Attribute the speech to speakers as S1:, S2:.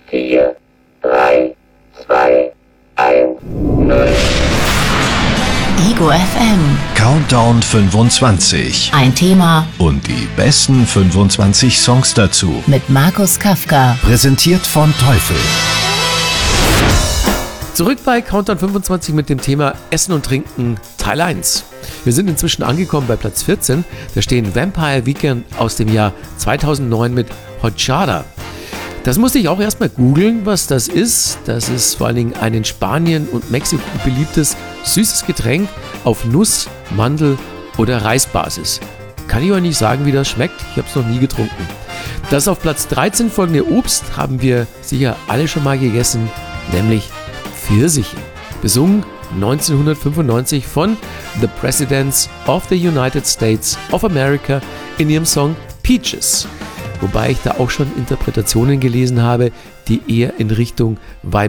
S1: 4, 3, 2, 1, 0.
S2: Ego FM.
S3: Countdown 25.
S2: Ein Thema
S3: Und die besten 25 Songs dazu.
S2: mit Markus Kafka.
S3: Präsentiert von Teufel.
S4: Zurück bei Countdown 25 mit dem Thema Essen und Trinken Teil 1. Wir sind inzwischen angekommen bei Platz 14. Da stehen Vampire Weekend aus dem Jahr 2009 mit Horchata. Das musste ich auch erstmal googeln, was das ist. Das ist vor allen Dingen ein in Spanien und Mexiko beliebtes, süßes Getränk auf Nuss-, Mandel- oder Reisbasis. Kann ich euch nicht sagen, wie das schmeckt. Ich habe es noch nie getrunken. Das auf Platz 13 folgende Obst haben wir sicher alle schon mal gegessen, nämlich Pfirsiche. Besungen 1995 von The Presidents of the United States of America in ihrem Song Peaches. Wobei ich da auch schon Interpretationen gelesen habe, die eher in Richtung